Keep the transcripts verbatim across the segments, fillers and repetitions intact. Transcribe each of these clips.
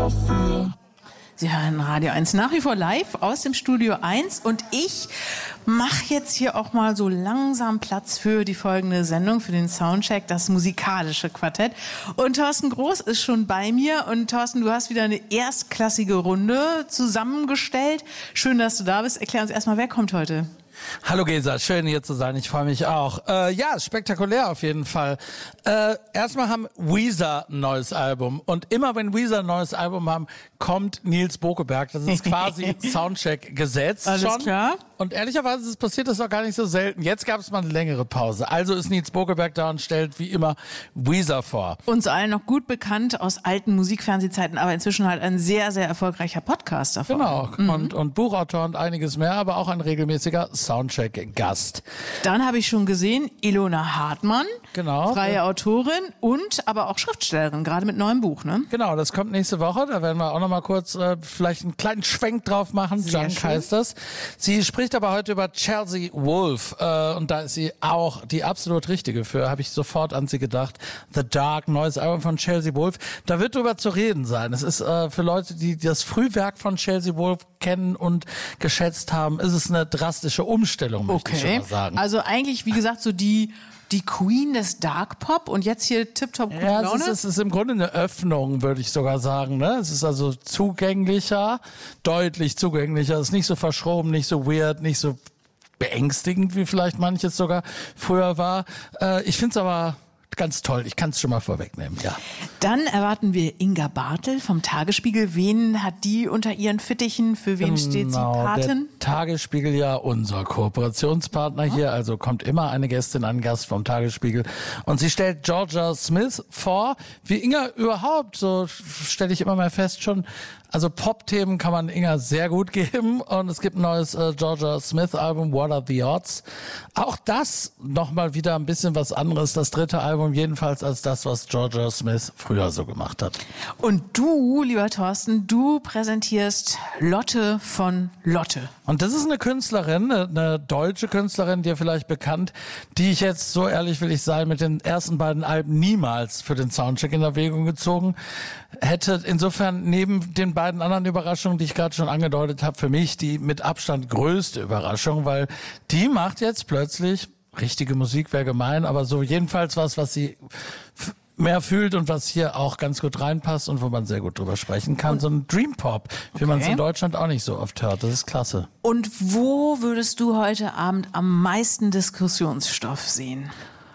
dafür. Sie hören Radio eins nach wie vor live aus dem Studio eins und ich mache jetzt hier auch mal so langsam Platz für die folgende Sendung, für den Soundcheck, das musikalische Quartett. Und Thorsten Groß ist schon bei mir und Thorsten, du hast wieder eine erstklassige Runde zusammengestellt. Schön, dass du da bist. Erklär uns erstmal, wer kommt heute? Hallo Gesa, schön hier zu sein, ich freue mich auch. Äh, ja, spektakulär auf jeden Fall. Äh, erstmal haben Weezer ein neues Album und immer wenn Weezer ein neues Album haben, kommt Nils Bokeberg. Das ist quasi Soundcheck gesetzt. Alles schon. klar. Und ehrlicherweise ist es passiert das auch gar nicht so selten. Jetzt gab es mal eine längere Pause. Also ist Nils Bokeberg da und stellt wie immer Weezer vor. Uns allen noch gut bekannt aus alten Musikfernsehzeiten, aber inzwischen halt ein sehr, sehr erfolgreicher Podcaster. Genau, mhm. und, und Buchautor und einiges mehr, aber auch ein regelmäßiger Soundcheck-Gast. Dann habe ich schon gesehen, Ilona Hartmann, genau. freie Autorin und aber auch Schriftstellerin, gerade mit neuem Buch, ne? Genau, das kommt nächste Woche. Da werden wir auch noch mal kurz äh, vielleicht einen kleinen Schwenk drauf machen. Sehr Junk schön. heißt das. Sie spricht aber heute über Chelsea Wolfe äh, und da ist sie auch die absolut richtige für. Habe ich sofort an sie gedacht. The Dark, neues Album von Chelsea Wolfe. Da wird drüber zu reden sein. Es ist äh, für Leute, die das Frühwerk von Chelsea Wolfe kennen und geschätzt haben, ist es eine drastische Umstellung, möchte ich schon mal sagen. Also eigentlich, wie gesagt, so die die Queen des Dark Pop und jetzt hier Tip-Top gute Ja, Laune. es ist, es ist im Grunde eine Öffnung, würde ich sogar sagen. Ne? Es ist also zugänglicher, deutlich zugänglicher. Es ist nicht so verschroben, nicht so weird, nicht so beängstigend, wie vielleicht manches sogar früher war. Äh, ich finde es aber ganz toll. Ich kann es schon mal vorwegnehmen, ja. Dann erwarten wir Inga Bartel vom Tagesspiegel. Wen hat die unter ihren Fittichen? Für wen Genau, steht sie Patin? Der Tagesspiegel ja unser Kooperationspartner oh. hier. Also kommt immer eine Gästin, ein Gast vom Tagesspiegel. Und sie stellt Georgia Smith vor. Wie Inga überhaupt, so stelle ich immer mal fest schon. Also Pop-Themen kann man Inga sehr gut geben und es gibt ein neues äh, Georgia Smith-Album, What Are the Odds? Auch das nochmal wieder ein bisschen was anderes, das dritte Album jedenfalls als das, was Georgia Smith früher so gemacht hat. Und du, lieber Thorsten, du präsentierst Lotte von Lotte. Und das ist eine Künstlerin, eine, eine deutsche Künstlerin, dir vielleicht bekannt, die ich jetzt, so ehrlich will ich sein, mit den ersten beiden Alben niemals für den Soundcheck in Erwägung gezogen hätte. Insofern neben den beiden anderen Überraschungen, die ich gerade schon angedeutet habe, für mich die mit Abstand größte Überraschung, weil die macht jetzt plötzlich, richtige Musik wäre gemein, aber so jedenfalls was, was sie f- mehr fühlt und was hier auch ganz gut reinpasst und wo man sehr gut drüber sprechen kann. Und so ein Dream Pop, wie okay. man es in Deutschland auch nicht so oft hört. Das ist klasse. Und wo würdest du heute Abend am meisten Diskussionsstoff sehen?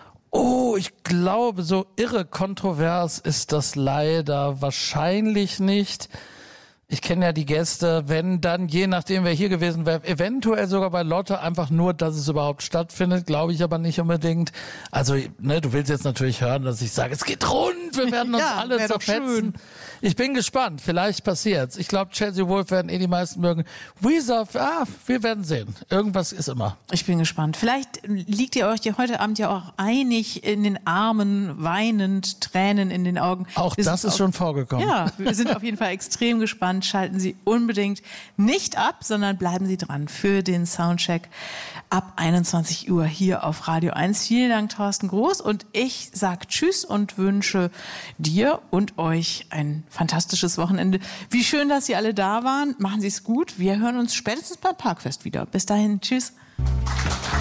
Oh, ich glaube, so irre kontrovers ist das leider wahrscheinlich nicht. Ich kenne ja die Gäste, wenn dann, je nachdem wer hier gewesen wäre, eventuell sogar bei Lotte einfach nur, dass es überhaupt stattfindet, glaube ich aber nicht unbedingt. Also, ne, du willst jetzt natürlich hören, dass ich sage, es geht rund, wir werden uns ja, alle zerfetzen. Ich bin gespannt, vielleicht passiert's. Ich glaube, Chelsea Wolfe werden eh die meisten mögen. Weezer, ah, wir werden sehen. Irgendwas ist immer. Ich bin gespannt. Vielleicht liegt ihr euch heute Abend ja auch einig in den Armen, weinend, Tränen in den Augen. Auch wir das ist auch, schon vorgekommen. Ja, wir sind auf jeden Fall extrem gespannt. Schalten Sie unbedingt nicht ab, sondern bleiben Sie dran für den Soundcheck ab einundzwanzig Uhr hier auf Radio eins. Vielen Dank, Thorsten Groß. Und ich sage Tschüss und wünsche dir und euch ein fantastisches Wochenende. Wie schön, dass Sie alle da waren. Machen Sie es gut. Wir hören uns spätestens beim Parkfest wieder. Bis dahin. Tschüss.